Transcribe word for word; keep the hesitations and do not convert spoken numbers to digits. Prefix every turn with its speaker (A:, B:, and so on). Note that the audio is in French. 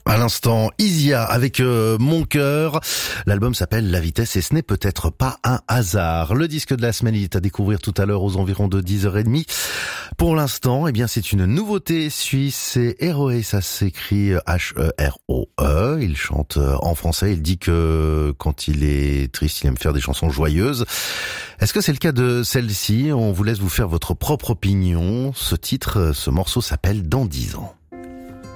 A: À l'instant, Isia avec euh, Mon cœur. L'album s'appelle La vitesse et ce n'est peut-être pas un hasard. Le disque de la semaine, il est à découvrir tout à l'heure aux environs de dix heures trente. Pour l'instant, eh bien, c'est une nouveauté suisse. C'est Héroé, ça s'écrit H E R O E. Il chante en français. Il dit que quand il est triste, il aime faire des chansons joyeuses. Est-ce que c'est le cas de celle-ci? On vous laisse vous faire votre propre opinion. Ce titre, ce morceau s'appelle Dans dix ans.